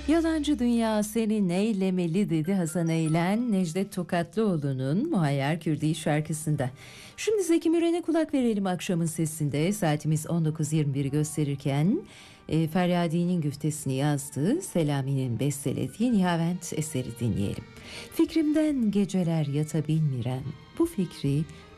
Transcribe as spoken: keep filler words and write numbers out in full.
Yalancı dünya seni neylemeli dedi Hasan Eylem, Necdet Tokatlıoğlu'nun Muhayyer Kürdi şarkısında. Şimdi Zeki Müren'e kulak verelim akşamın sesinde. Saatimiz on dokuz yirmi biri gösterirken e, Feryadi'nin güftesini yazdığı, Selami'nin bestelediği Nihavent eseri dinleyelim. Fikrimden geceler yata bilmiren, bu fikri